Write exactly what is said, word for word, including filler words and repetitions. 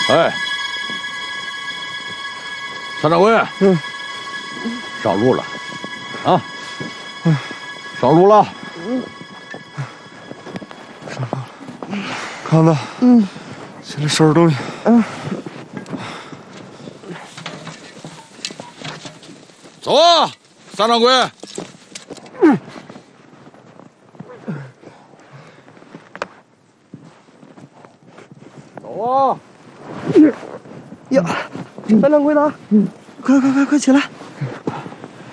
哎，三掌柜， 嗯， 上路了，啊，嗯，上路了， 嗯，上路了，康子，嗯，起来收拾东西，嗯， 走啊，三掌柜，嗯，走啊， 呀，三掌柜呢？快快快快起来！